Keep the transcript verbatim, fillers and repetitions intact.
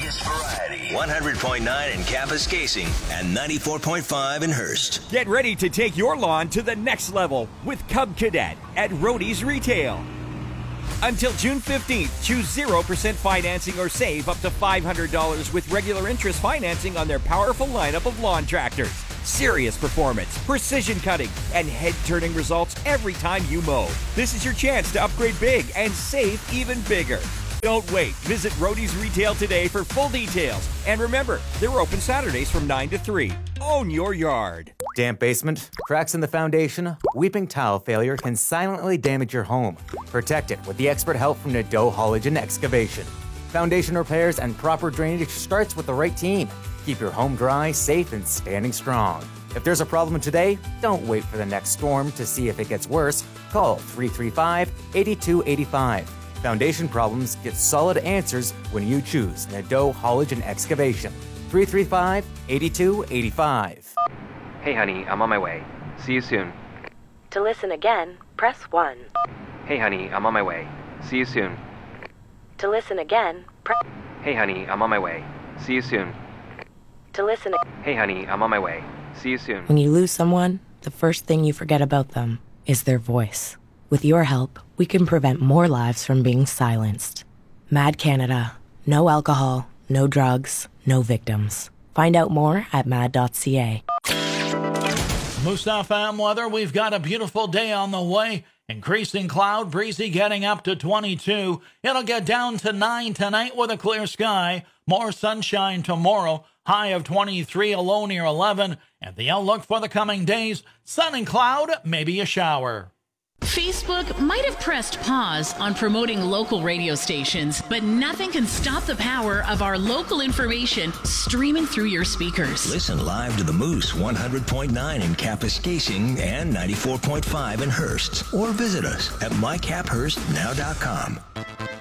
biggest variety. one hundred point nine in Kapuskasing and ninety-four point five in Hearst. Get ready to take your lawn to the next level with Cub Cadet at Roadie's Retail. Until June fifteenth, choose zero percent financing or save up to five hundred dollars with regular interest financing on their powerful lineup of lawn tractors. Serious performance, precision cutting, and head-turning results every time you mow. This is your chance to upgrade big and save even bigger. Don't wait. Visit Roadie's Retail today for full details. And remember, they're open Saturdays from nine to three. Own your yard. Damp basement, cracks in the foundation, weeping tile failure can silently damage your home. Protect it with the expert help from Nadeau Haulage and Excavation. Foundation repairs and proper drainage starts with the right team. Keep your home dry, safe, and standing strong. If there's a problem today, don't wait for the next storm to see if it gets worse. Call three three five, eight two eight five. Foundation problems get solid answers when you choose Nadeau Haulage and Excavation. three three five, eight two eight five. Hey honey, I'm on my way. See you soon. To listen again, press one. Hey honey, I'm on my way. See you soon. To listen again, press... Hey honey, I'm on my way. See you soon. To listen... Hey honey, I'm on my way. See you soon. When you lose someone, the first thing you forget about them is their voice. With your help, we can prevent more lives from being silenced. Mad Canada. No alcohol, no drugs, no victims. Find out more at mad dot c a. Moose F M weather, we've got a beautiful day on the way. Increasing cloud, breezy getting up to twenty-two. It'll get down to nine tonight with a clear sky. More sunshine tomorrow. High of twenty-three, a low near eleven. And the outlook for the coming days, sun and cloud, maybe a shower. Facebook might have pressed pause on promoting local radio stations, but nothing can stop the power of our local information streaming through your speakers. Listen live to the Moose one hundred point nine in Kapuskasing and ninety-four point five in Hearst. Or visit us at my cap hearst now dot com.